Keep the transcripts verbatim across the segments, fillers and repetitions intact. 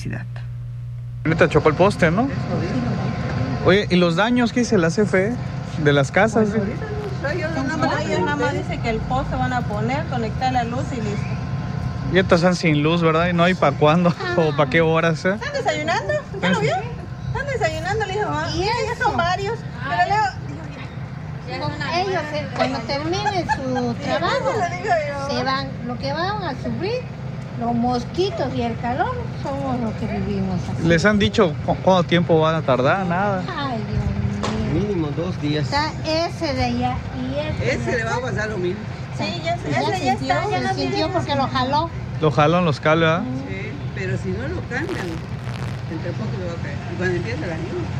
Neta chocó el poste, ¿no? Oye, ¿y los daños que hice la C F E de las casas? Pues ahorita no sé, yo nada más, ellos nada más dicen que el poste van a poner, conectar la luz y listo. Y estas están sin luz, ¿verdad? Y no hay para cuándo o para qué horas, ¿eh? ¿Están desayunando? ¿Ya lo vio? Están desayunando, le dijo, ah, y ellos son varios, pero Leo... Ellos, eh, cuando terminen su trabajo, se van. Lo que van a sufrir, los mosquitos y el calor, somos los que vivimos aquí. ¿Les han dicho cu- cuánto tiempo van a tardar? Nada. Ay, Dios mío. Mínimo dos días. Está ese de allá y ese. Ese le va a pasar lo mismo. Sí, ya, Ya, ese ya sintió, está, ya se no sintió tiene... porque lo jaló. Lo jalan los cables, ¿verdad? Sí, pero si no lo cambian, entre poco le va a caer. Y cuando empieza la niña.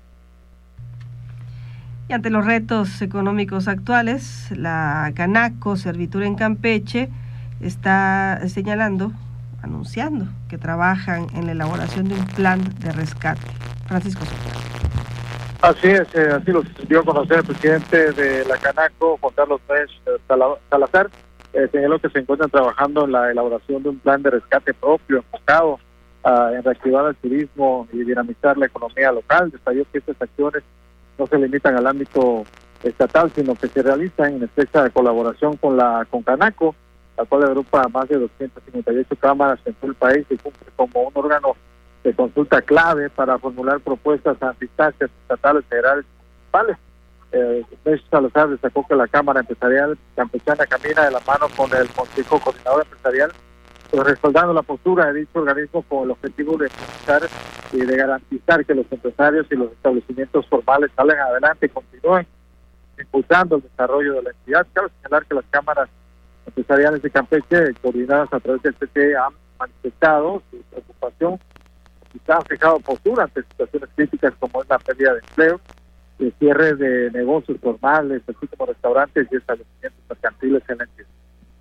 Y ante los retos económicos actuales, la Canaco Servitur en Campeche está señalando, anunciando que trabajan en la elaboración de un plan de rescate. Francisco Soto. Así es, eh, así lo dio a conocer el presidente de la Canaco, Juan Carlos Pérez Salazar. Eh, señaló que se encuentran trabajando en la elaboración de un plan de rescate propio, enfocado uh, en reactivar el turismo y dinamizar la economía local. Detalló que estas acciones no se limitan al ámbito estatal, sino que se realizan en estrecha colaboración con la con Canaco, la cual agrupa más de doscientas cincuenta y ocho cámaras en todo el país y cumple como un órgano de consulta clave para formular propuestas a instancias estatales, federales y municipales. Eh, Pérez Salazar destacó que la Cámara Empresarial Campechana camina de la mano con el Consejo Coordinador Empresarial, pues respaldando la postura de dicho organismo con el objetivo de impulsar y de garantizar que los empresarios y los establecimientos formales salgan adelante y continúen impulsando el desarrollo de la entidad. Cabe señalar que las cámaras empresariales de Campeche, coordinadas a través del C T E, han manifestado su preocupación y se han fijado postura ante situaciones críticas como es la pérdida de empleo, el cierre de negocios formales, así como restaurantes y establecimientos mercantiles en la entidad.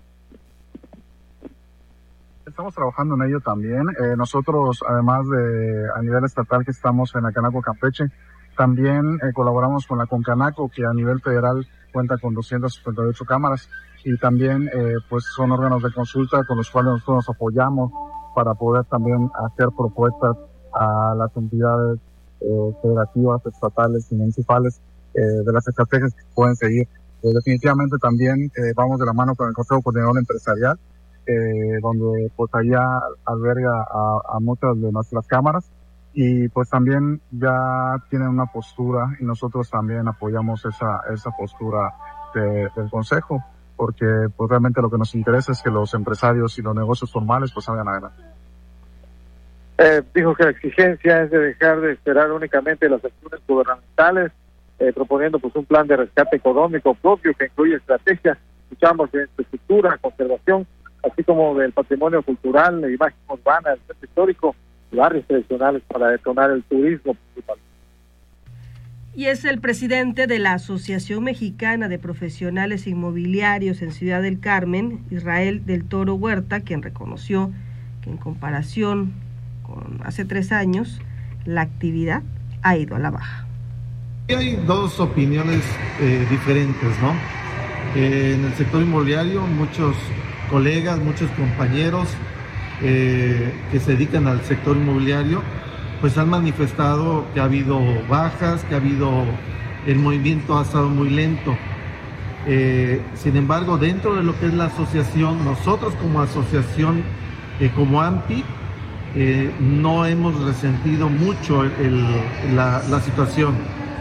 Estamos trabajando en ello también. Eh, nosotros, además de a nivel estatal que estamos en la Canaco Campeche, también eh, colaboramos con la Concanaco, que a nivel federal cuenta con doscientas cincuenta y ocho cámaras, y también eh, pues son órganos de consulta con los cuales nosotros nos apoyamos para poder también hacer propuestas a las entidades eh, federativas, estatales y municipales eh, de las estrategias que pueden seguir. Eh, definitivamente también eh, vamos de la mano con el Consejo Coordinador Empresarial, Eh, donde pues allá alberga a, a muchas de nuestras cámaras, y pues también ya tienen una postura y nosotros también apoyamos esa esa postura de, del Consejo, porque pues realmente lo que nos interesa es que los empresarios y los negocios formales pues salgan adelante. Eh, dijo que la exigencia es de dejar de esperar únicamente las acciones gubernamentales, eh, proponiendo pues un plan de rescate económico propio que incluye estrategias, escuchamos, de infraestructura, conservación, así como del patrimonio cultural, la imagen urbana, el centro histórico y barrios tradicionales para detonar el turismo principal. Y es el presidente de la Asociación Mexicana de Profesionales Inmobiliarios en Ciudad del Carmen, Israel del Toro Huerta, quien reconoció que en comparación con hace tres años, la actividad ha ido a la baja. Hay dos opiniones eh, diferentes, ¿no? Eh, en el sector inmobiliario, muchos colegas, muchos compañeros eh, que se dedican al sector inmobiliario, pues han manifestado que ha habido bajas, que ha habido, el movimiento ha estado muy lento. Eh, sin embargo, dentro de lo que es la asociación, nosotros como asociación, eh, como AMPI, eh, no hemos resentido mucho el, el, la, la situación.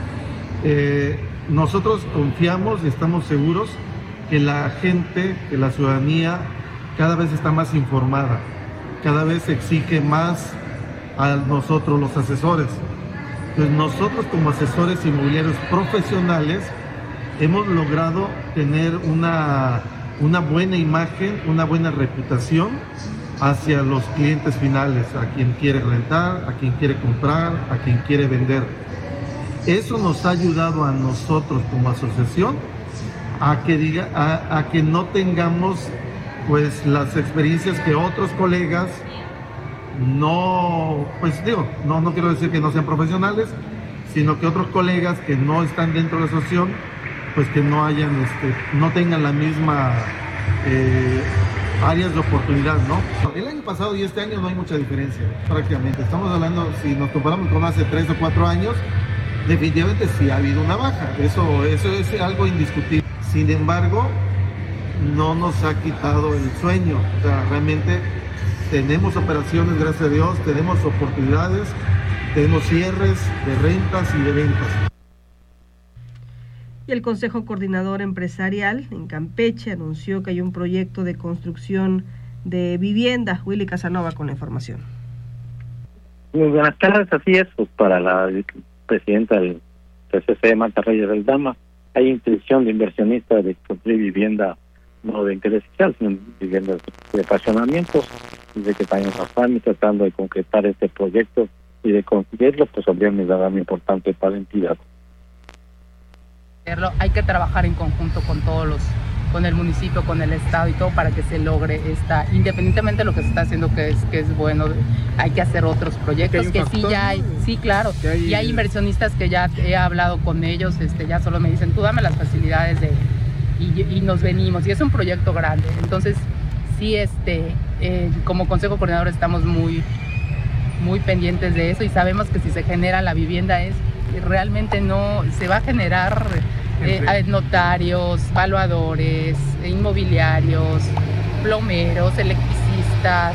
Eh, nosotros confiamos y estamos seguros que la gente, que la ciudadanía cada vez está más informada, cada vez exige más a nosotros los asesores. Entonces nosotros como asesores inmobiliarios profesionales hemos logrado tener una, una buena imagen, una buena reputación hacia los clientes finales, a quien quiere rentar, a quien quiere comprar, a quien quiere vender. Eso nos ha ayudado a nosotros como asociación a que diga, a, a que no tengamos pues las experiencias que otros colegas no, pues digo, no, no quiero decir que no sean profesionales, sino que otros colegas que no están dentro de la asociación, pues que no hayan, este, no tengan la misma eh, áreas de oportunidad, ¿no? El año pasado y este año no hay mucha diferencia, prácticamente. Estamos hablando, si nos comparamos con hace tres o cuatro años, definitivamente sí ha habido una baja, eso, eso es algo indiscutible. Sin embargo, no nos ha quitado el sueño, o sea, realmente tenemos operaciones, gracias a Dios, tenemos oportunidades, tenemos cierres de rentas y de ventas. Y el Consejo Coordinador Empresarial en Campeche anunció que hay un proyecto de construcción de vivienda. Willy Casanova con la información. Muy buenas tardes, así es, pues para la presidenta del P C C, Marta Reyes del Dama, hay intención de inversionistas de construir vivienda no de interés social, sino viviendas de fraccionamientos, desde que están en tratando de concretar este proyecto y de conseguirlo, pues habría un medallón importante para la entidad. Hay que trabajar en conjunto con todos los, con el municipio, con el estado y todo para que se logre esta, independientemente de lo que se está haciendo, que es que es bueno, hay que hacer otros proyectos que sí ya hay, sí claro, y hay inversionistas que ya he hablado con ellos, este ya solo me dicen tú dame las facilidades de y, y nos venimos, y es un proyecto grande, entonces sí este eh, como Consejo Coordinador estamos muy muy pendientes de eso y sabemos que si se genera la vivienda es realmente no se va a generar eh, notarios, evaluadores, inmobiliarios, plomeros, electricistas,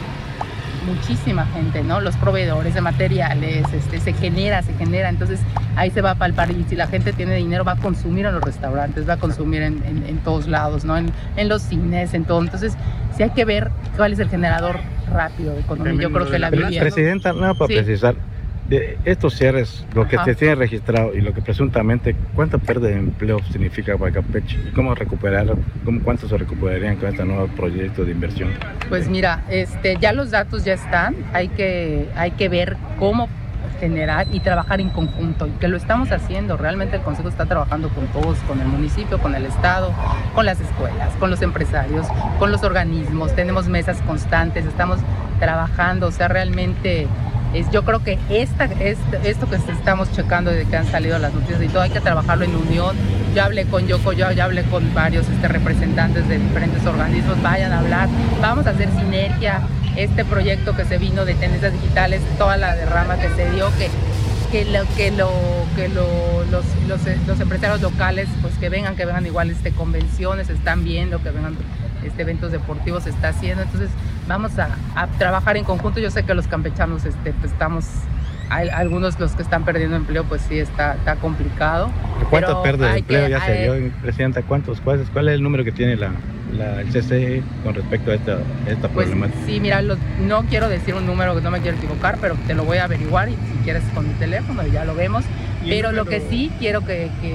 muchísima gente, ¿no? Los proveedores de materiales, este, se genera, se genera, entonces ahí se va a palpar y si la gente tiene dinero va a consumir en los restaurantes, va a consumir en, en, en todos lados, ¿no? En, en los cines, en todo, entonces sí hay que ver cuál es el generador rápido de economía, yo creo que la vivienda. Presidenta, nada para sí. precisar, de estos cierres, lo que Ajá. se tiene registrado y lo que presuntamente, ¿cuánta pérdida de empleo significa para Campeche? ¿Y cómo recuperar, cómo, cuánto se recuperarían con este nuevo proyecto de inversión? Pues mira, este, ya los datos ya están, hay que, hay que ver cómo generar y trabajar en conjunto, y que lo estamos haciendo, realmente el Consejo está trabajando con todos, con el municipio, con el estado, con las escuelas, con los empresarios, con los organismos, tenemos mesas constantes, estamos trabajando, o sea, realmente... Es, yo creo que esta, esta, esto que estamos checando desde que han salido las noticias y todo, hay que trabajarlo en unión. Yo hablé con Yoko, yo ya hablé con varios este, representantes de diferentes organismos, vayan a hablar, vamos a hacer sinergia. Este proyecto que se vino de tendencias digitales, toda la derrama que se dio, que, que, lo, que, lo, que lo, los, los, los empresarios locales, pues que vengan, que vengan igual este, convenciones, están viendo, que vengan este, eventos deportivos, se está haciendo, entonces vamos a, a trabajar en conjunto. Yo sé que los campechanos este, pues estamos, hay, algunos los que están perdiendo empleo, pues sí, está, está complicado. ¿Cuántas pérdidas de empleo que, ya se dio, Presidenta? ¿Cuántos? ¿Cuál es, cuál es el número que tiene la, la, el C C E con respecto a esta, esta pues, problemática? Sí, mira, los, no quiero decir un número que no me quiero equivocar, pero te lo voy a averiguar y si quieres con mi teléfono ya lo vemos. Pero lo que sí quiero que... que...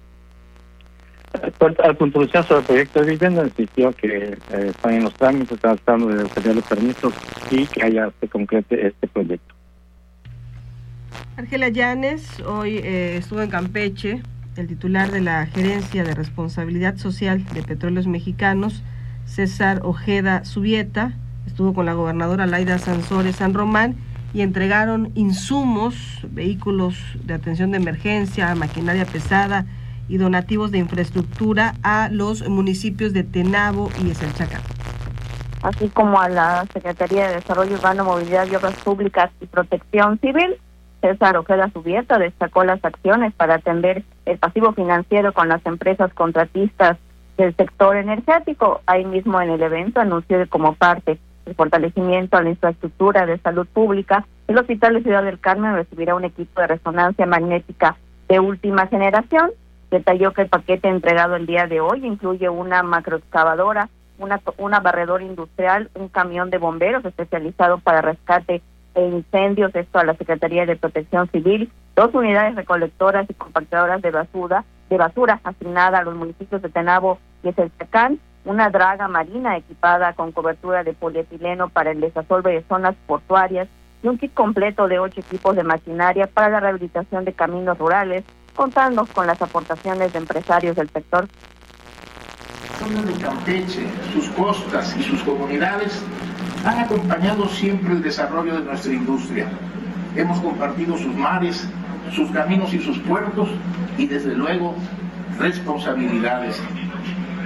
Al puntualizar sobre el proyecto de vivienda, insistió que eh, están en los trámites, están tratando de obtener los permisos y que haya se concrete este proyecto. Ángela Llanes, hoy eh, estuvo en Campeche, el titular de la Gerencia de Responsabilidad Social de Petróleos Mexicanos, César Ojeda Subieta, estuvo con la gobernadora Laida Sansores San Román y entregaron insumos, vehículos de atención de emergencia, maquinaria pesada y donativos de infraestructura a los municipios de Tenabo y Eselchacán. Así como a la Secretaría de Desarrollo Urbano, Movilidad y Obras Públicas y Protección Civil. César Ojeda Subieta destacó las acciones para atender el pasivo financiero con las empresas contratistas del sector energético. Ahí mismo en el evento anunció que como parte del fortalecimiento a la infraestructura de salud pública, el Hospital de Ciudad del Carmen recibirá un equipo de resonancia magnética de última generación. Detalló que el paquete entregado el día de hoy incluye una macroexcavadora, una, una barredora industrial, un camión de bomberos especializado para rescate e incendios, esto a la Secretaría de Protección Civil, dos unidades recolectoras y compactadoras de basura, de basura asignada a los municipios de Tenabo y Eselchacán, una draga marina equipada con cobertura de polietileno para el desasolve de zonas portuarias y un kit completo de ocho equipos de maquinaria para la rehabilitación de caminos rurales, contando con las aportaciones de empresarios del sector. La zona de Campeche, sus costas y sus comunidades han acompañado siempre el desarrollo de nuestra industria. Hemos compartido sus mares, sus caminos y sus puertos y desde luego responsabilidades.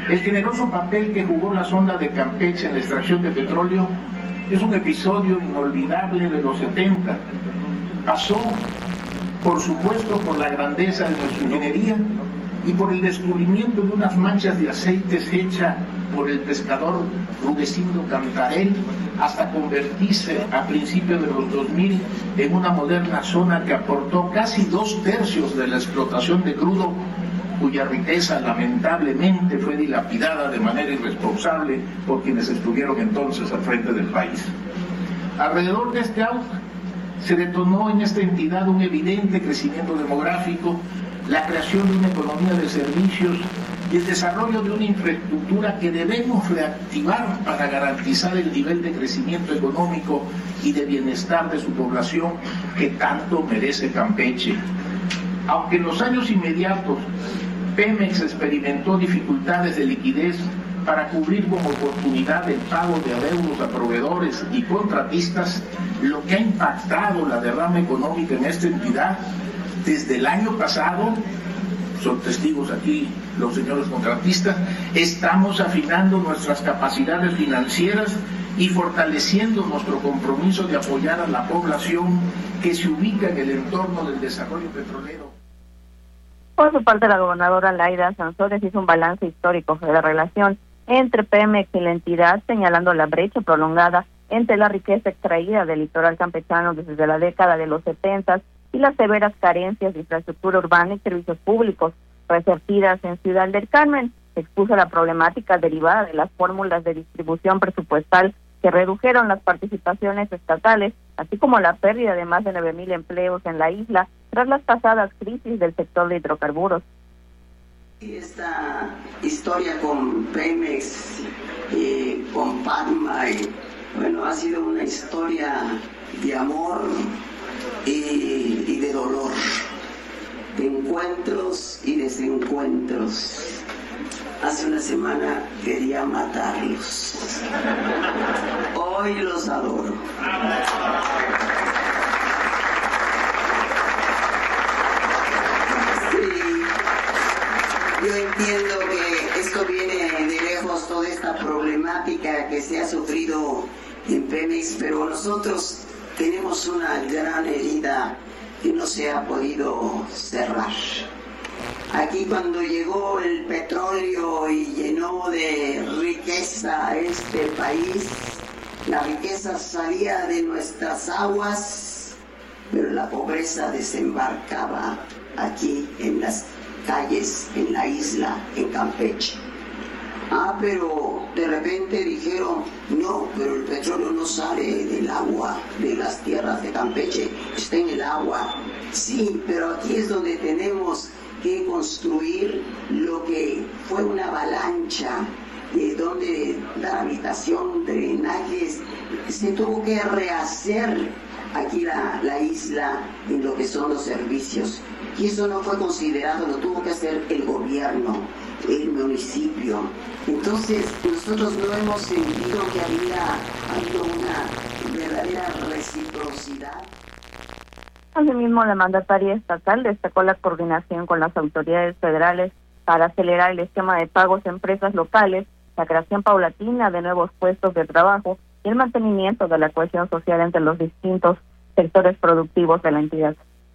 El generoso papel que jugó la sonda de Campeche en la extracción de petróleo es un episodio inolvidable de los setenta. Pasó, por supuesto, por la grandeza de nuestra ingeniería y por el descubrimiento de unas manchas de aceites hechas por el pescador Rudecindo Cantarell, hasta convertirse a principios de los dos mil en una moderna zona que aportó casi dos tercios de la explotación de crudo, cuya riqueza lamentablemente fue dilapidada de manera irresponsable por quienes estuvieron entonces al frente del país. Alrededor de este auge se detonó en esta entidad un evidente crecimiento demográfico, la creación de una economía de servicios y el desarrollo de una infraestructura que debemos reactivar para garantizar el nivel de crecimiento económico y de bienestar de su población que tanto merece Campeche. Aunque en los años inmediatos Pemex experimentó dificultades de liquidez para cubrir como oportunidad el pago de adeudos a proveedores y contratistas, lo que ha impactado la derrama económica en esta entidad desde el año pasado, son testigos aquí los señores contratistas, estamos afinando nuestras capacidades financieras y fortaleciendo nuestro compromiso de apoyar a la población que se ubica en el entorno del desarrollo petrolero. Por su parte, la gobernadora Laida Sansores hizo un balance histórico de la relación entre Pemex y la entidad, señalando la brecha prolongada entre la riqueza extraída del litoral campechano desde la década de los setenta y las severas carencias de infraestructura urbana y servicios públicos resertidas en Ciudad del Carmen. Se expuso la problemática derivada de las fórmulas de distribución presupuestal que redujeron las participaciones estatales, así como la pérdida de más de nueve mil empleos en la isla tras las pasadas crisis del sector de hidrocarburos. Esta historia con Pemex, eh, con Padma, y, bueno, ha sido una historia de amor y, y de dolor, de encuentros y desencuentros. Hace una semana quería matarlos. Hoy los adoro. Sí, yo entiendo que esto viene de lejos, toda esta problemática que se ha sufrido en Pemex, pero nosotros tenemos una gran herida que no se ha podido cerrar. Aquí cuando llegó el petróleo y llenó de riqueza este país, la riqueza salía de nuestras aguas, pero la pobreza desembarcaba aquí en las calles, en la isla, en Campeche. Ah, pero de repente dijeron, no, pero el petróleo no sale del agua de las tierras de Campeche, está en el agua. Sí, pero aquí es donde tenemos que construir lo que fue una avalancha, de donde la habitación, drenajes, se tuvo que rehacer aquí la, la isla en lo que son los servicios. Y eso no fue considerado, lo tuvo que hacer el gobierno, el municipio. Entonces, nosotros no hemos sentido que había habido una verdadera reciprocidad. Asimismo, la mandataria estatal destacó la coordinación con las autoridades federales para acelerar el esquema de pagos a empresas locales, la creación paulatina de nuevos puestos de trabajo y el mantenimiento de la cohesión social entre los distintos sectores productivos de la entidad.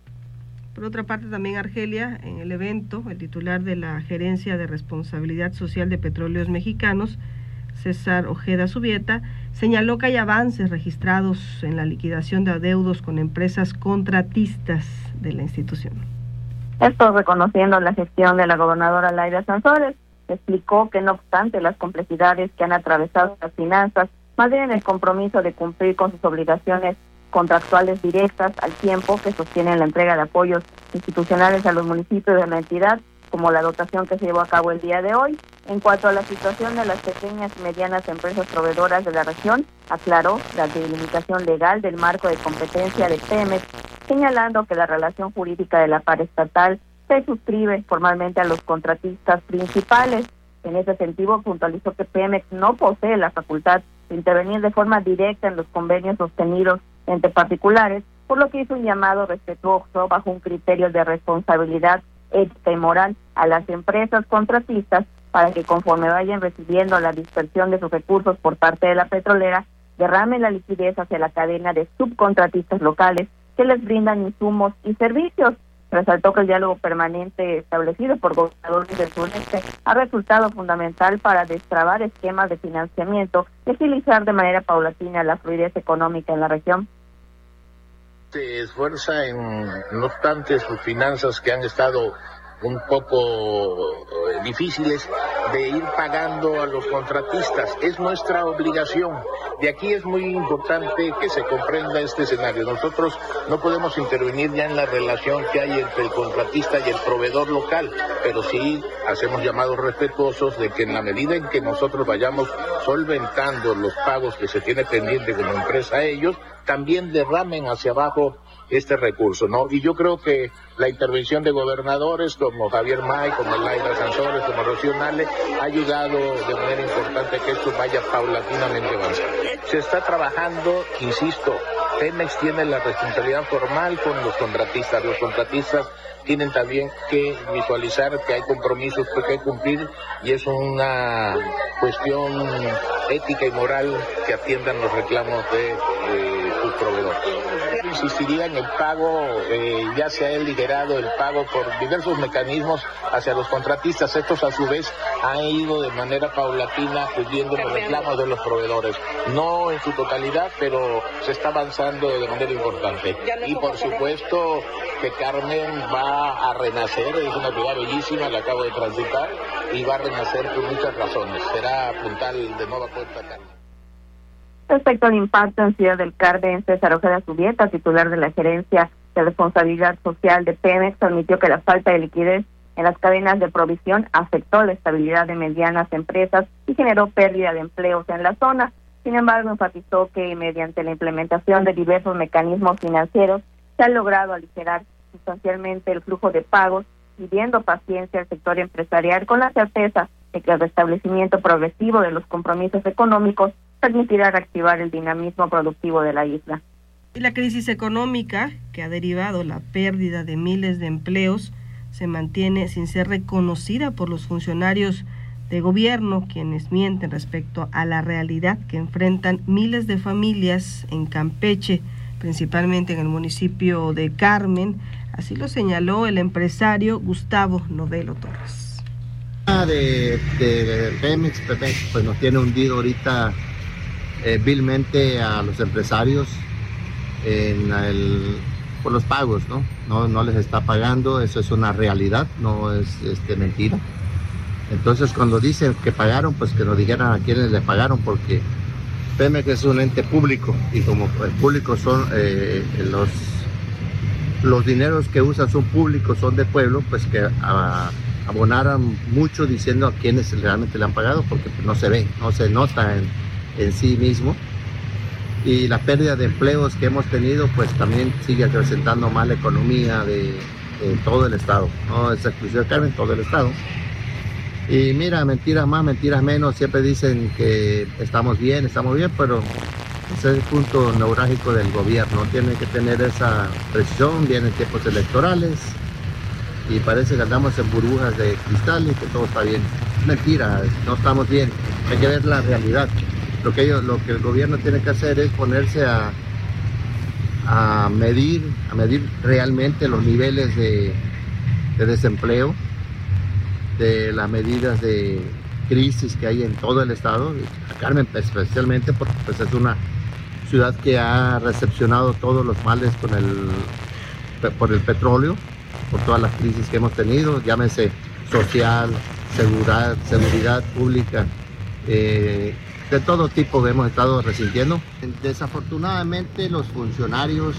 Por otra parte, también Argelia, en el evento, el titular de la Gerencia de Responsabilidad Social de Petróleos Mexicanos, César Ojeda Subieta, señaló que hay avances registrados en la liquidación de adeudos con empresas contratistas de la institución. Esto reconociendo la gestión de la gobernadora Laida Sansores, explicó que no obstante las complejidades que han atravesado las finanzas, más bien el compromiso de cumplir con sus obligaciones contractuales directas al tiempo que sostienen la entrega de apoyos institucionales a los municipios de la entidad, como la dotación que se llevó a cabo el día de hoy. En cuanto a la situación de las pequeñas y medianas empresas proveedoras de la región, aclaró la delimitación legal del marco de competencia de Pemex, señalando que la relación jurídica de la paraestatal se suscribe formalmente a los contratistas principales. En ese sentido, puntualizó que Pemex no posee la facultad de intervenir de forma directa en los convenios sostenidos entre particulares, por lo que hizo un llamado respetuoso bajo un criterio de responsabilidad ética y moral a las empresas contratistas para que conforme vayan recibiendo la dispersión de sus recursos por parte de la petrolera, derramen la liquidez hacia la cadena de subcontratistas locales que les brindan insumos y servicios. Resaltó que el diálogo permanente establecido por gobernadores del sureste ha resultado fundamental para destrabar esquemas de financiamiento y agilizar de manera paulatina la fluidez económica en la región. Se esfuerza en, no obstante, sus finanzas que han estado un poco eh, difíciles, de ir pagando a los contratistas. Es nuestra obligación. De aquí es muy importante que se comprenda este escenario. Nosotros no podemos intervenir ya en la relación que hay entre el contratista y el proveedor local, pero sí hacemos llamados respetuosos de que en la medida en que nosotros vayamos solventando los pagos que se tiene pendiente como empresa a ellos, también derramen hacia abajo este recurso, ¿no? Y yo creo que la intervención de gobernadores como Javier May, como Laida Sansores, como Rocío Nale, ha ayudado de manera importante a que esto vaya paulatinamente avanzando. Se está trabajando, insisto, Pemex tiene la responsabilidad formal con los contratistas. Los contratistas tienen también que visualizar que hay compromisos que cumplir y es una cuestión ética y moral que atiendan los reclamos de, de sus proveedores. Insistiría en el pago, eh, ya se ha liberado el pago por diversos mecanismos hacia los contratistas. Estos a su vez han ido de manera paulatina cubriendo los reclamos de los proveedores. No en su totalidad, pero se está avanzando de manera importante. Y por supuesto que Carmen va a renacer, es una ciudad bellísima, la acabo de transitar, y va a renacer por muchas razones. Será puntal de nueva cuenta Carmen. Respecto al impacto en Ciudad del Carmen, César Ojeda Subieta, titular de la Gerencia de Responsabilidad Social de Pemex, admitió que la falta de liquidez en las cadenas de provisión afectó la estabilidad de medianas empresas y generó pérdida de empleos en la zona. Sin embargo, enfatizó que mediante la implementación de diversos mecanismos financieros se ha logrado aligerar sustancialmente el flujo de pagos, pidiendo paciencia al sector empresarial con la certeza de que el restablecimiento progresivo de los compromisos económicos permitirá reactivar el dinamismo productivo de la isla. Y la crisis económica, que ha derivado la pérdida de miles de empleos, se mantiene sin ser reconocida por los funcionarios de gobierno, quienes mienten respecto a la realidad que enfrentan miles de familias en Campeche, principalmente en el municipio de Carmen. Así lo señaló el empresario Gustavo Novelo Torres. De, de Pemex, Pemex pues nos tiene hundido ahorita eh, vilmente a los empresarios en el, por los pagos, ¿no? ¿no? No les está pagando, eso es una realidad, no es este, mentira. Entonces cuando dicen que pagaron, pues que nos dijeran a quiénes le pagaron, porque Pemex es un ente público y como el público son eh, los, los dineros que usan son públicos, son de pueblo, pues que a, abonaran mucho diciendo a quienes realmente le han pagado, porque no se ve, no se nota en, en sí mismo. Y la pérdida de empleos que hemos tenido, pues también sigue acrecentando más la economía de, de todo el estado, no es exclusivo de Carmen, todo el estado. Y mira, mentiras más, mentiras menos, siempre dicen que estamos bien, estamos bien, pero ese es el punto neurálgico del gobierno, tiene que tener esa precisión, vienen tiempos electorales y parece que andamos en burbujas de cristal y que todo está bien. Mentira, no estamos bien, hay que ver la realidad. Lo que, ellos, lo que el gobierno tiene que hacer es ponerse a, a medir, a medir realmente los niveles de, de desempleo, de las medidas de crisis que hay en todo el estado, a Carmen especialmente porque pues, es una ciudad que ha recepcionado todos los males con el, por el petróleo, por todas las crisis que hemos tenido, llámese social, seguridad, seguridad pública, eh, de todo tipo que hemos estado resintiendo. Desafortunadamente los funcionarios,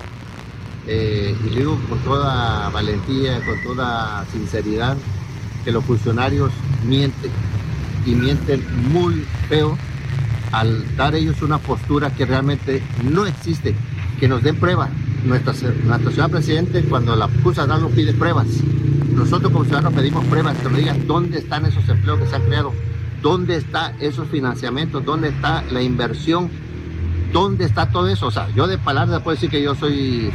eh, y digo con toda valentía, con toda sinceridad, que los funcionarios mienten y mienten muy feo al dar ellos una postura que realmente no existe, que nos den pruebas. Nuestra, nuestra ciudad presidente, cuando la acusa nos pide pruebas. Nosotros como ciudadanos pedimos pruebas, que nos digan dónde están esos empleos que se han creado, dónde están esos financiamientos, dónde está la inversión, dónde está todo eso. O sea, yo de palabras puedo decir que yo soy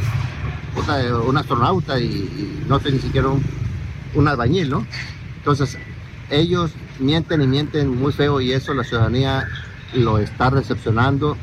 un astronauta y, y no soy ni siquiera un, un albañil, ¿no? Entonces, ellos mienten y mienten muy feo y eso la ciudadanía lo está recepcionando.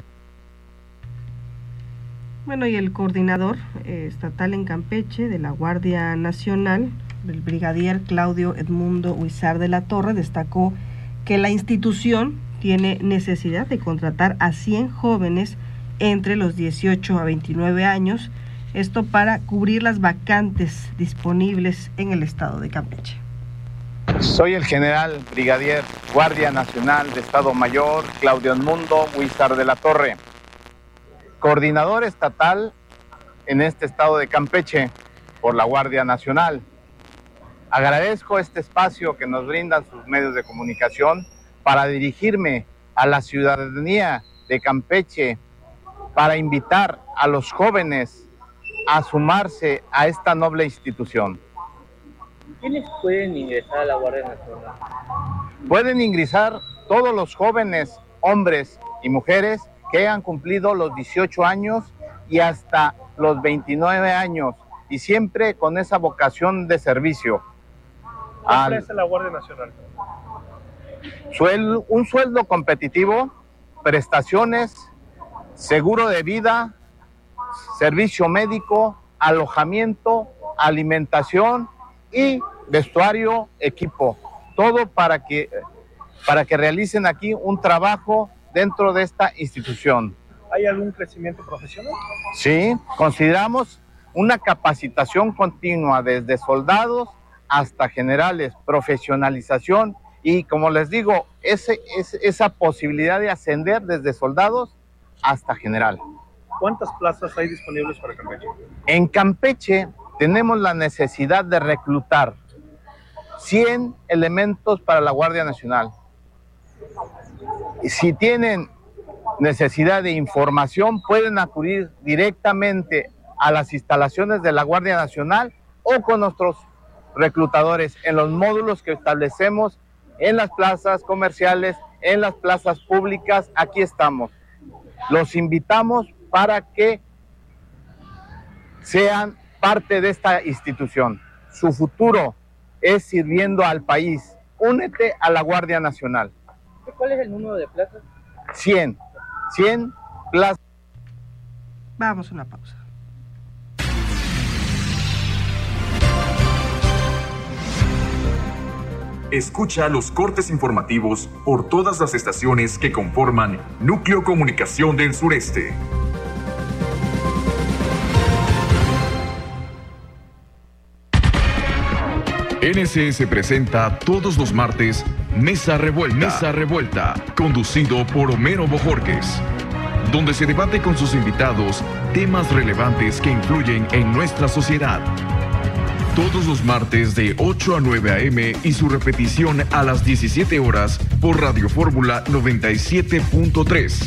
Bueno, y el coordinador eh, estatal en Campeche de la Guardia Nacional, el brigadier Claudio Edmundo Huizar de la Torre, destacó que la institución tiene necesidad de contratar a cien jóvenes entre los dieciocho a veintinueve años, esto para cubrir las vacantes disponibles en el estado de Campeche. Soy el general brigadier Guardia Nacional de Estado Mayor Claudio Edmundo Huizar de la Torre, coordinador estatal en este estado de Campeche por la Guardia Nacional. Agradezco este espacio que nos brindan sus medios de comunicación para dirigirme a la ciudadanía de Campeche, para invitar a los jóvenes a sumarse a esta noble institución. ¿Quiénes pueden ingresar a la Guardia Nacional? Pueden ingresar todos los jóvenes, hombres y mujeres que hayan cumplido los dieciocho años y hasta los veintinueve años, y siempre con esa vocación de servicio. ¿Qué ofrece la Guardia Nacional? Suel, un sueldo competitivo, prestaciones, seguro de vida, servicio médico, alojamiento, alimentación y vestuario, equipo, todo para que, para que realicen aquí un trabajo dentro de esta institución. ¿Hay algún crecimiento profesional? Sí, consideramos una capacitación continua desde soldados hasta generales, profesionalización y, como les digo, ese, es, esa posibilidad de ascender desde soldados hasta general. ¿Cuántas plazas hay disponibles para Campeche? En Campeche tenemos la necesidad de reclutar cien elementos para la Guardia Nacional. Si tienen necesidad de información, pueden acudir directamente a las instalaciones de la Guardia Nacional o con nuestros reclutadores en los módulos que establecemos en las plazas comerciales, en las plazas públicas. Aquí estamos. Los invitamos para que sean parte de esta institución. Su futuro es sirviendo al país. Únete a la Guardia Nacional. ¿Cuál es el número de plazas? cien. cien plazas. Vamos a una pausa. Escucha los cortes informativos por todas las estaciones que conforman Núcleo Comunicación del Sureste. N S S presenta todos los martes Mesa Revuelta, Mesa Revuelta, conducido por Homero Bojorquez, donde se debate con sus invitados temas relevantes que influyen en nuestra sociedad. Todos los martes de ocho a nueve a eme y su repetición a las diecisiete horas por Radio Fórmula noventa y siete punto tres.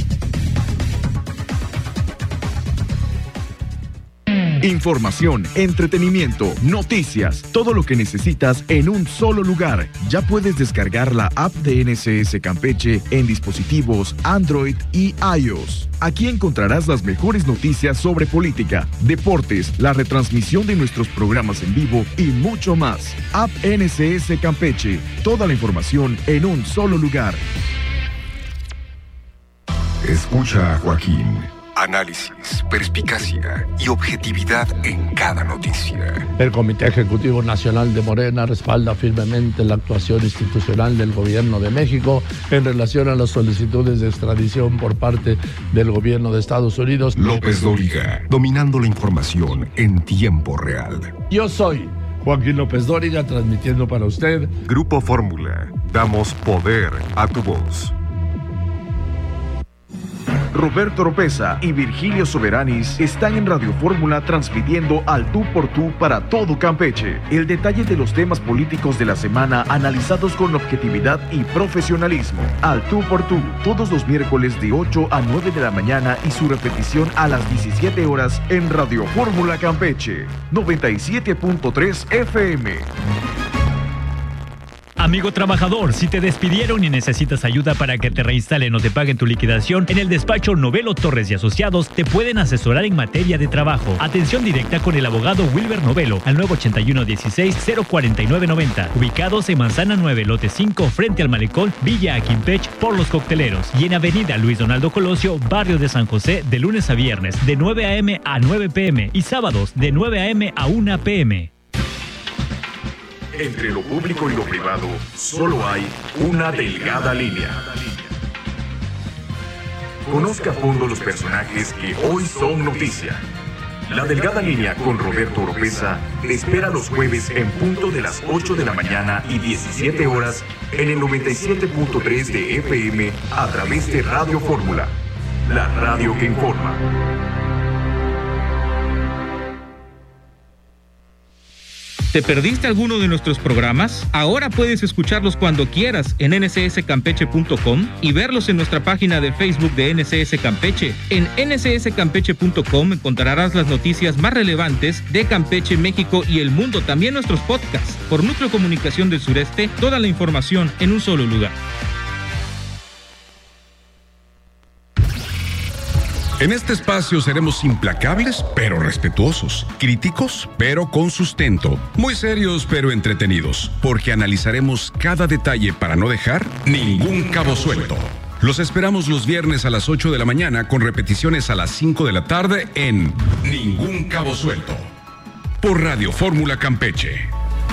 Información, entretenimiento, noticias, todo lo que necesitas en un solo lugar. Ya puedes descargar la app de N S S Campeche en dispositivos Android y iOS. Aquí encontrarás las mejores noticias sobre política, deportes, la retransmisión de nuestros programas en vivo y mucho más. App N S S Campeche, toda la información en un solo lugar. Escucha a Joaquín. Análisis, perspicacia y objetividad en cada noticia. El Comité Ejecutivo Nacional de Morena respalda firmemente la actuación institucional del Gobierno de México en relación a las solicitudes de extradición por parte del Gobierno de Estados Unidos. López Dóriga, dominando la información en tiempo real. Yo soy Joaquín López Dóriga, transmitiendo para usted Grupo Fórmula. Damos poder a tu voz. Roberto Oropeza y Virgilio Soberanis están en Radio Fórmula transmitiendo al tú por tú para todo Campeche. El detalle de los temas políticos de la semana analizados con objetividad y profesionalismo. Al tú por tú, todos los miércoles de ocho a nueve de la mañana y su repetición a las diecisiete horas en Radio Fórmula Campeche, noventa y siete punto tres efe eme. Amigo trabajador, si te despidieron y necesitas ayuda para que te reinstalen o te paguen tu liquidación, en el despacho Novelo Torres y Asociados te pueden asesorar en materia de trabajo. Atención directa con el abogado Wilber Novelo al nueve ocho uno, dieciséis, cero cuarenta y nueve noventa. Ubicados en Manzana nueve, lote cinco, frente al Malecón, Villa Aquimpech, por Los Cocteleros. Y en Avenida Luis Donaldo Colosio, barrio de San José, de lunes a viernes, de nueve a eme a nueve pe eme y sábados de nueve a eme a una pe eme. Entre lo público y lo privado, solo hay una delgada línea. Conozca a fondo los personajes que hoy son noticia. La delgada línea con Roberto Oropeza te espera los jueves en punto de las ocho de la mañana y diecisiete horas en el noventa y siete punto tres de efe eme a través de Radio Fórmula, la radio que informa. ¿Te perdiste alguno de nuestros programas? Ahora puedes escucharlos cuando quieras en ene ce ese campeche punto com y verlos en nuestra página de Facebook de N C S Campeche. En ene ce ese campeche punto com encontrarás las noticias más relevantes de Campeche, México y el mundo, también nuestros podcasts. Por Núcleo Comunicación del Sureste, toda la información en un solo lugar. En este espacio seremos implacables, pero respetuosos, críticos, pero con sustento, muy serios, pero entretenidos, porque analizaremos cada detalle para no dejar ningún cabo suelto. Los esperamos los viernes a las ocho de la mañana con repeticiones a las cinco de la tarde en Ningún Cabo Suelto, por Radio Fórmula Campeche.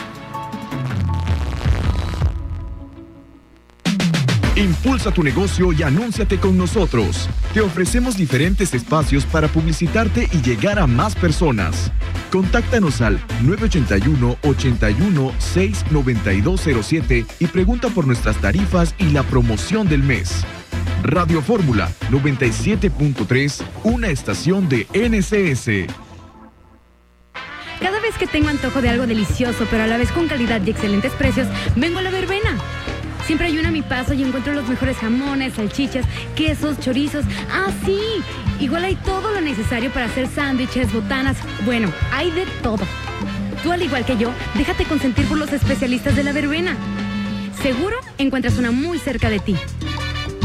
Impulsa tu negocio y anúnciate con nosotros. Te ofrecemos diferentes espacios para publicitarte y llegar a más personas. Contáctanos al nueve ocho uno, ocho uno, seis, nueve dos cero siete y pregunta por nuestras tarifas y la promoción del mes. Radio Fórmula noventa y siete punto tres, una estación de ene ce ese. Cada vez que tengo antojo de algo delicioso, pero a la vez con calidad y excelentes precios, vengo a La Verbena. Siempre hay una a mi paso y encuentro los mejores jamones, salchichas, quesos, chorizos. ¡Ah, sí! Igual hay todo lo necesario para hacer sándwiches, botanas. Bueno, hay de todo. Tú, al igual que yo, déjate consentir por los especialistas de La Verbena. Seguro encuentras una muy cerca de ti.